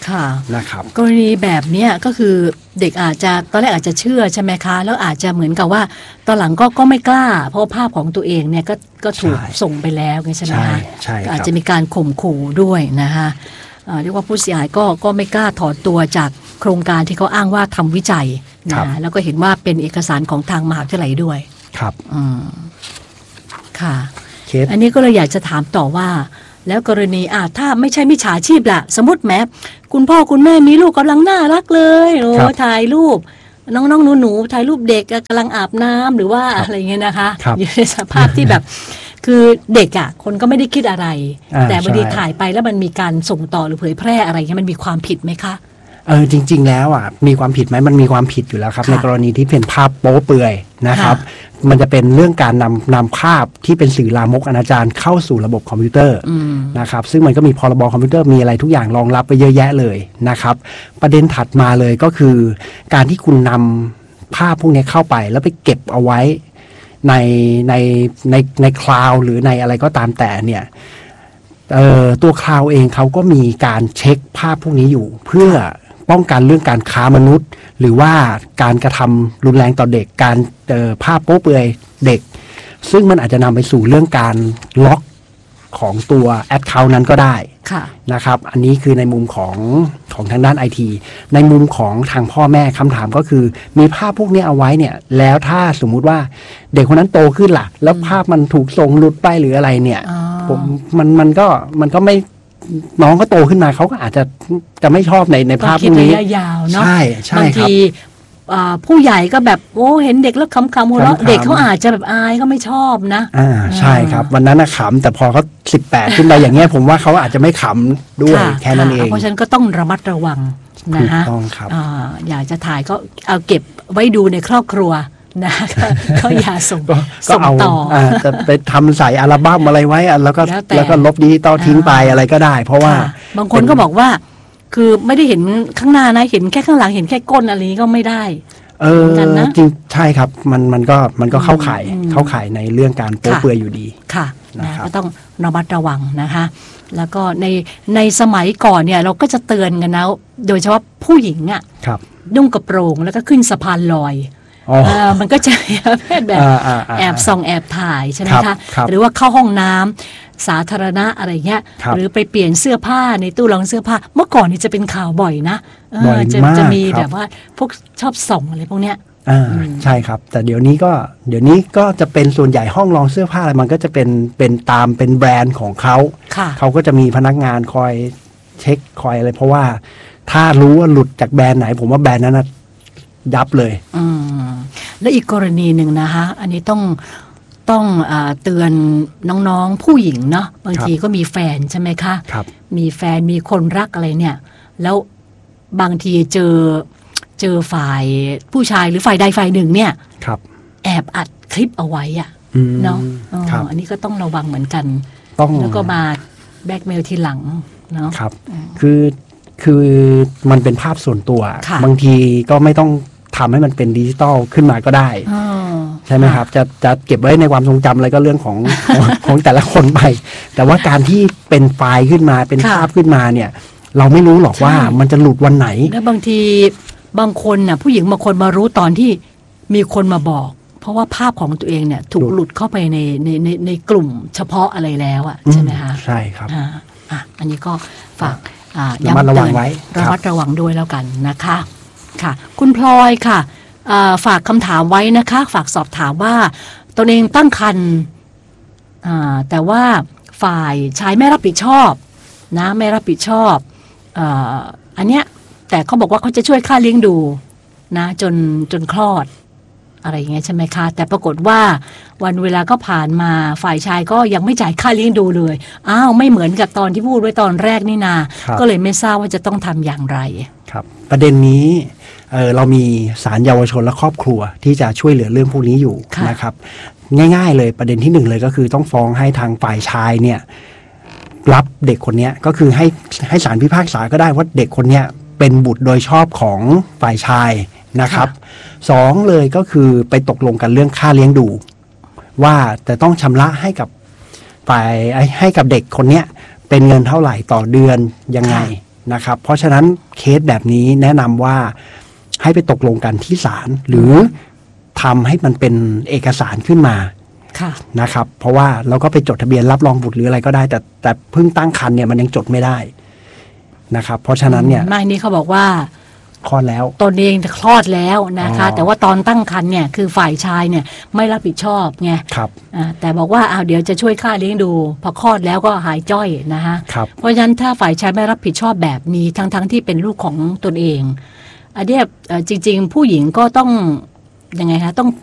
ค่ะนะครับกรณีแบบเนี้ยก็คือเด็กอาจจะตอนแรกอาจจะเชื่อใช่ไหมคะแล้วอาจจะเหมือนกับว่าตอนหลังก็ก็ไม่กล้าเพราะภาพของตัวเองเนี่ยก็ก็ถูกส่งไปแล้วใช่ไหมคะใช่ครับอาจจะมีการข่มขู่ด้วยนะคะเรียกว่าผู้เสียหายก็ก็ไม่กล้าถอนตัวจากโครงการที่เขาอ้างว่าทำวิจัยนะแล้วก็เห็นว่าเป็นเอกสารของทางมหาวิทยาลัยด้วยครับอืมค่ะ okay. อันนี้ก็เลยอยากจะถามต่อว่าแล้วกรณีอ่าถ้าไม่ใช่มิจฉาชีพล่ะสมมติแม้คุณพ่อคุณแม่มีลูกกำลังน่ารักเลยโอ้ถ่ายรูปน้องๆหนูๆถ่ายรูปเด็กกำลังอาบน้ำหรือว่าอะไรเงี้ยนะคะอยู่ในสภาพที่แบบคือเด็กอ่ะคนก็ไม่ได้คิดอะไรแต่บางทีถ่ายไปแล้วมันมีการส่งต่อหรือเผยแพร่อะไรเงี้ยมันมีความผิดไหมคะเออจริงๆแล้วอ่ะมีความผิดไหมมันมีความผิดอยู่แล้วครับในกรณีที่เป็นภาพโป๊เปลือยนะครับมันจะเป็นเรื่องการนำนำภาพที่เป็นสื่อลามกอนาจารเข้าสู่ระบบคอมพิวเตอร์นะครับซึ่งมันก็มีพรบคอมพิวเตอร์มีอะไรทุกอย่างรองรับไปเยอะแยะเลยนะครับประเด็นถัดมาเลยก็คือการที่คุณนำภาพพวกนี้เข้าไปแล้วไปเก็บเอาไว้ในในในในคลาวด์หรือในอะไรก็ตามแต่เนี่ยตัวคลาวด์เองเขาก็มีการเช็คภาพพวกนี้อยู่เพื่อป้องกันเรื่องการค้ามนุษย์หรือว่าการกระทำรุนแรงต่อเด็กการภาพโป๊เปลือยเด็กซึ่งมันอาจจะนำไปสู่เรื่องการล็อกของตัวแอคเคาท์นั้นก็ได้นะครับอันนี้คือในมุมของของทางด้านไอทีในมุมของทางพ่อแม่คำถามก็คือมีภาพพวกนี้เอาไว้เนี่ยแล้วถ้าสมมุติว่าเด็กคนนั้นโตขึ้นล่ะแล้วภาพมันถูกส่งหลุดไปหรืออะไรเนี่ยผมมันมันก็มันก็ไม่น้องก็โตขึ้นมาเขาก็อาจจะจะไม่ชอบในในภาพพวกนี้ระยะยาวเนาะใช่ใช่ครับบางทีผู้ใหญ่ก็แบบโอ้เห็นเด็กแล้วคำคำหัวเราะเด็กเขาอาจจะแบบอายก็ไม่ชอบนะอ่าใช่ครับวันนั้นนะขำแต่พอเขาสิบแปดขึ้นไปอย่างเงี้ยผมว่าเขาอาจจะไม่ขำด้วยแค่นั้นเองเพราะฉะนั้นก็ต้องระมัดระวังนะฮะต้องครับอยากจะถ่ายก็เอาเก็บไว้ดูในครอบครัวนะก็อย่าส่งส่งต่อจะไปทำใส่อัลบั้มอะไรไว้แล้วก็แล้วก็ลบดิจิตอลทิ้งไปอะไรก็ได้เพราะว่าบางคนก็บอกว่าคือไม่ได้เห็นข้างหน้านะเห็นแค่ข้างหลังเห็นแค่ก้นอะไรนี้ก็ไม่ได้เออจริงใช่ครับมันมันก็มันก็เข้าข่ายเข้าข่ายในเรื่องการโป๊เปลือยอยู่ดีค่ะนะก็ต้องระมัดระวังนะคะแล้วก็ในในสมัยก่อนเนี่ยเราก็จะเตือนกันนะโดยเฉพาะผู้หญิงอ่ะนุ่งกระโปรงแล้วก็ขึ้นสะพานลอยมันก็จะประเภทแบบแอบส่องแอบถ่ายใช่ไหมคะหรือว่าเข้าห้องน้ำสาธารณะอะไรเงี้ยหรือไปเปลี่ยนเสื้อผ้าในตู้รองเสื้อผ้าเมื่อก่อนนี่จะเป็นข่าวบ่อยนะจะจะมีแบบว่าพวกชอบส่องอะไรพวกเนี้ยอ่าใช่ครับแต่เดี๋ยวนี้ก็เดี๋ยวนี้ก็จะเป็นส่วนใหญ่ห้องรองเสื้อผ้าอะไรมันก็จะเป็นเป็นตามเป็นแบรนด์ของเขาเขาก็จะมีพนักงานคอยเช็คคอยอะไรเพราะว่าถ้ารู้ว่าหลุดจากแบรนด์ไหนผมว่าแบรนด์นั้นนะยับเลยอืมและอีกกรณีหนึ่งนะคะอันนี้ต้องต้องอ่าเตือนน้องๆผู้หญิงเนาะบางทีก็มีแฟนใช่ไหมคะมีแฟนมีคนรักอะไรเนี่ยแล้วบางทีเจอเจอฝ่ายผู้ชายหรือฝ่ายใดฝ่ายหนึ่งเนี่ยแอบอัดคลิปเอาไว้อะเนาะอันนี้ก็ต้องระวังเหมือนกันแล้วก็มาแบล็กเมลทีหลังเนาะครับคือคือมันเป็นภาพส่วนตัวบางทีก็ไม่ต้องทำให้มันเป็นดิจิตอลขึ้นมาก็ได้ใช่ไหมครับจะจะเก็บไว้ในความทรงจำอะไรก็เรื่องของ ของแต่ละคนไปแต่ว่าการที่เป็นไฟล์ขึ้นมาเป็นภาพขึ้นมาเนี่ยเราไม่รู้หรอกว่ามันจะหลุดวันไหนแล้วบางทีบางคนน่ะผู้หญิงบางคนมารู้ตอนที่มีคนมาบอกเพราะว่าภาพของตัวเองเนี่ยถูกหลุดเข้าไปในในในในกลุ่มเฉพาะอะไรแล้วอ่ะใช่ไหมคะใช่ครับอ่าอ่ะอันนี้ก็ฝากระมัดระวังไว้ระมัดระวังด้วยแล้วกันนะคะค่ะคุณพลอยค่ะฝากคำถามไว้นะคะฝากสอบถามว่าตนเองตั้งครรภ์แต่ว่าฝ่ายชายไม่รับผิดชอบนะไม่รับผิดชอบอันเนี้ยแต่เขาบอกว่าเขาจะช่วยค่าเลี้ยงดูนะจนจนคลอดอะไรอย่างเงี้ยใช่ไหมคะแต่ปรากฏว่าวันเวลาก็ผ่านมาฝ่ายชายก็ยังไม่จ่ายค่าเลี้ยงดูเลยอ้าวไม่เหมือนกับตอนที่พูดไว้ตอนแรกนี่นาก็เลยไม่ทราบว่าจะต้องทำอย่างไรครับประเด็นนี้เอ่อเรามีศาลเยาวชนและครอบครัวที่จะช่วยเหลือเรื่องพวกนี้อยู่นะครับง่ายๆเลยประเด็นที่หนึ่งเลยก็คือต้องฟ้องให้ทางฝ่ายชายเนี่ยรับเด็กคนนี้ก็คือให้ให้ศาลพิพากษาก็ได้ว่าเด็กคนนี้เป็นบุตรโดยชอบของฝ่ายชายนะครับสองเลยก็คือไปตกลงกันเรื่องค่าเลี้ยงดูว่าแต่ต้องชำระให้กับฝ่ายให้กับเด็กคนนี้เป็นเงินเท่าไหร่ต่อเดือนยังไงนะครับเพราะฉะนั้นเคสแบบนี้แนะนำว่าให้ไปตกลงกันที่ศาลหรือทำให้มันเป็นเอกสารขึ้นมานะครับเพราะว่าเราก็ไปจดทะเบียนรับรองบุตรหรืออะไรก็ได้แต่แต่เพิ่งตั้งครรภ์เนี่ยมันยังจดไม่ได้นะครับเพราะฉะนั้นเนี่ยไม่นี่เขาบอกว่าคลอดแล้วตนเองคลอดแล้วนะคะแต่ว่าตอนตั้งครรภ์เนี่ยคือฝ่ายชายเนี่ยไม่รับผิดชอบไงครับแต่บอกว่าอ้าวเดี๋ยวจะช่วยค่าเลี้ยงดูพอคลอดแล้วก็หายจ้อยนะฮะเพราะฉะนั้นถ้าฝ่ายชายไม่รับผิดชอบแบบนี้ทั้งๆ ท, ที่เป็นลูกของตนเองอันนี้จริงๆผู้หญิงก็ต้องยังไงคะต้อง